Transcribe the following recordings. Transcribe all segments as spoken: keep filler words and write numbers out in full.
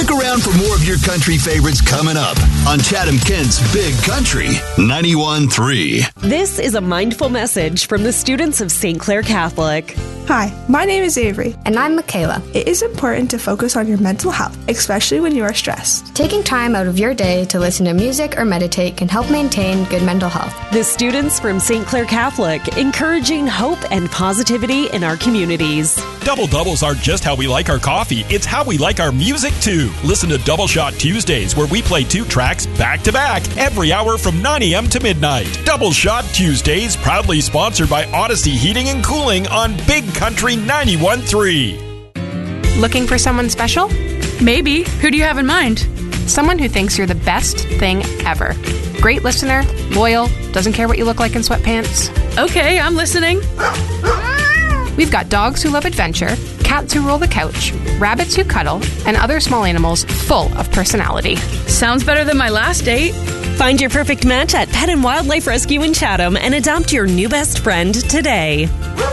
Stick around for more of your country favorites coming up on Chatham Kent's Big Country ninety-one point three. This is a mindful message from the students of Saint Clair Catholic. Hi, my name is Avery. And I'm Michaela. It is important to focus on your mental health, especially when you are stressed. Taking time out of your day to listen to music or meditate can help maintain good mental health. The students from Saint Clair Catholic, encouraging hope and positivity in our communities. Double Doubles aren't just how we like our coffee, it's how we like our music too. Listen to Double Shot Tuesdays, where we play two tracks back to back every hour from nine a.m. to midnight. Double Shot Tuesdays, proudly sponsored by Odyssey Heating and Cooling on Big Country ninety-one point three. Looking for someone special? Maybe. Who do you have in mind? Someone who thinks you're the best thing ever. Great listener, loyal, doesn't care what you look like in sweatpants. Okay, I'm listening. We've got dogs who love adventure, cats who roll the couch, rabbits who cuddle, and other small animals full of personality. Sounds better than my last date. Find your perfect match at Pet and Wildlife Rescue in Chatham and adopt your new best friend today.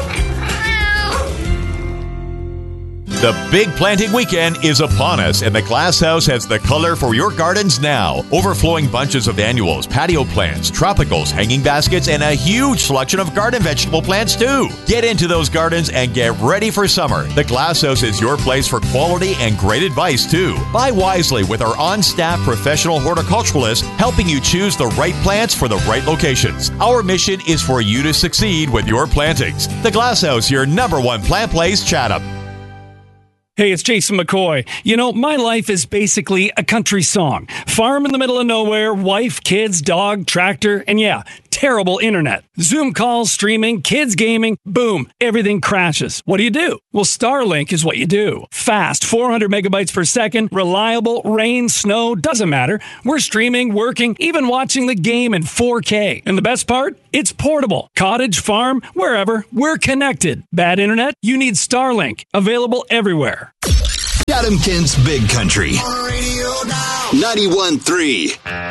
The big planting weekend is upon us, and the Glass House has the color for your gardens now. Overflowing bunches of annuals, patio plants, tropicals, hanging baskets, and a huge selection of garden vegetable plants, too. Get into those gardens and get ready for summer. The Glass House is your place for quality and great advice, too. Buy wisely with our on-staff professional horticulturalists helping you choose the right plants for the right locations. Our mission is for you to succeed with your plantings. The Glass House, your number one plant place, Chatham. Hey, it's Jason McCoy. You know, my life is basically a country song. Farm in the middle of nowhere, wife, kids, dog, tractor, and yeah, terrible internet. Zoom calls, streaming, kids gaming, boom, everything crashes. What do you do? Well, Starlink is what you do. Fast, four hundred megabytes per second, reliable, rain, snow, doesn't matter. We're streaming, working, even watching the game in four K. And the best part? It's portable. Cottage, farm, wherever, we're connected. Bad internet? You need Starlink. Available everywhere. Chatham Kent's Big Country ninety-one point three.